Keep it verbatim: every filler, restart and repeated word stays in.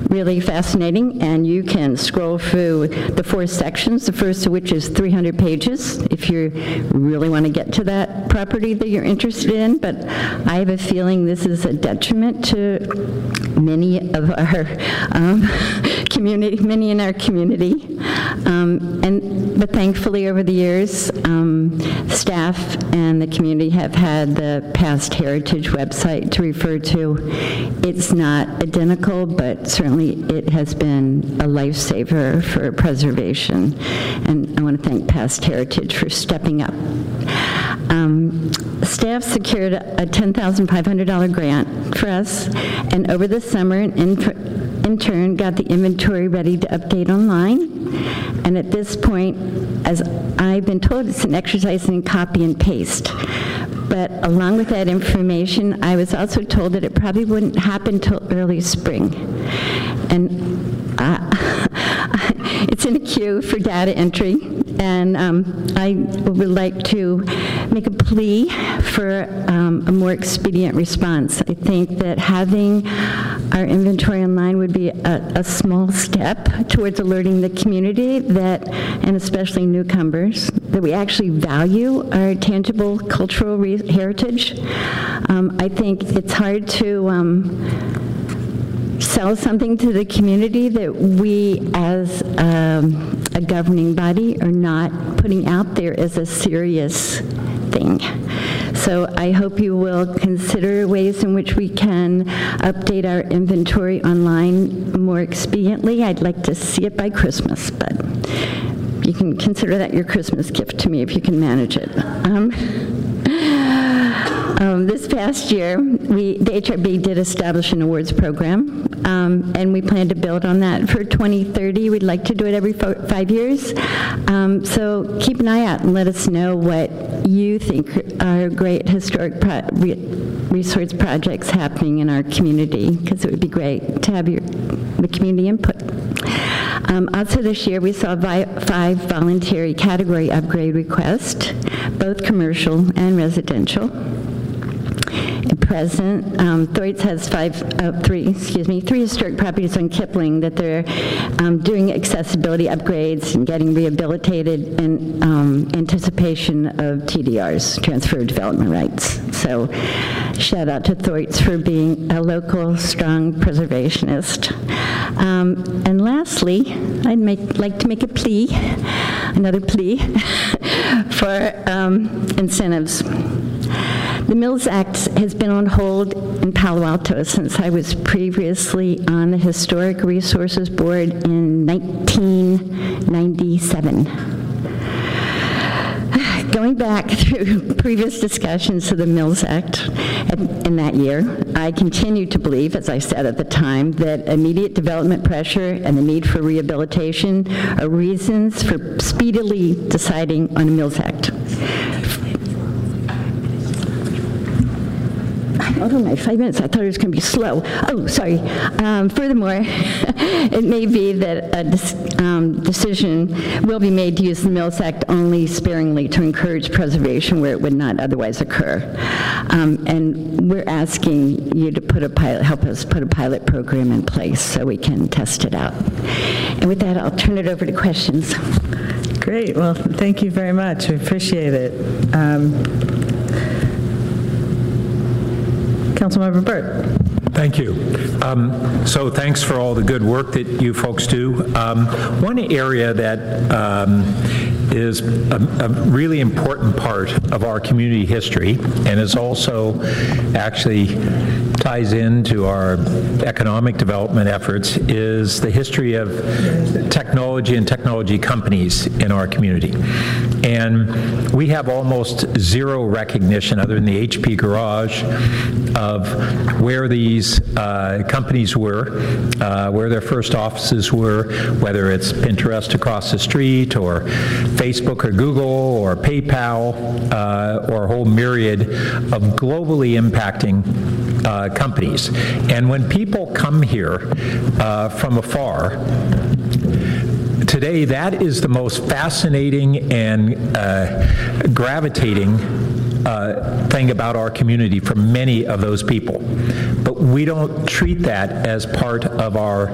really fascinating, and you can scroll through the four sections, the first of which is three hundred pages, if you really want to get to that property that you're interested in. But I have a feeling this is a detriment to many of our um, community, many in our community. Um, and but thankfully, over the years, um, staff and the community have had the Past Heritage website to refer to. It's not identical, but certainly it has been a lifesaver for preservation. And I want to thank Past Heritage for stepping up. Um, staff secured a ten thousand five hundred dollars grant for us, and over the summer, an intern got the inventory ready to update online. And at this point, as I've been told, it's an exercise in copy and paste. But along with that information, I was also told that it probably wouldn't happen till early spring. And uh, it's in a queue for data entry, and um, I would like to make a plea for um, a more expedient response. I think that having our inventory online would be a, a small step towards alerting the community that, and especially newcomers, that we actually value our tangible cultural re- heritage. Um, I think it's hard to um, sell something to the community that we as um, a governing body are not putting out there as a serious thing. So I hope you will consider ways in which we can update our inventory online more expediently. I'd like to see it by Christmas, but you can consider that your Christmas gift to me if you can manage it. Um, Um, this past year, we, the H R B did establish an awards program, um, and we plan to build on that for twenty thirty. We'd like to do it every fo- five years. Um, so keep an eye out and let us know what you think are great historic pro- re- resource projects happening in our community, because it would be great to have your, the community input. Um, also this year, we saw vi- five voluntary category upgrade requests, both commercial and residential. At present, um, Thorites has five, uh, three, excuse me, three historic properties on Kipling that they're um, doing accessibility upgrades and getting rehabilitated in um, anticipation of T D Rs, transfer of development rights. So, shout out to Thorites for being a local, strong preservationist. Um, and lastly, I'd make, like to make a plea, another plea, for um, incentives. The Mills Act has been on hold in Palo Alto since I was previously on the Historic Resources Board in nineteen ninety-seven. Going back through previous discussions of the Mills Act in that year, I continue to believe, as I said at the time, that immediate development pressure and the need for rehabilitation are reasons for speedily deciding on a Mills Act. Oh, my five minutes. I thought it was going to be slow. Oh, sorry. Um, furthermore, it may be that a dis- um, decision will be made to use the Mills Act only sparingly to encourage preservation where it would not otherwise occur. Um, and we're asking you to put a pilot, help us put a pilot program in place so we can test it out. And with that, I'll turn it over to questions. Great. Well, thank you very much. We appreciate it. Um, Councilmember Burt. Thank you. Um, so thanks for all the good work that you folks do. Um, one area that um, is a, a really important part of our community history, and is also actually ties into our economic development efforts, is the history of technology and technology companies in our community. And we have almost zero recognition, other than the H P Garage, of where these uh, companies were, uh, where their first offices were, whether it's Pinterest across the street, or Facebook or Google, or PayPal, uh, or a whole myriad of globally impacting uh, companies. And when people come here uh, from afar, today, that is the most fascinating and uh, gravitating uh, thing about our community for many of those people. But we don't treat that as part of our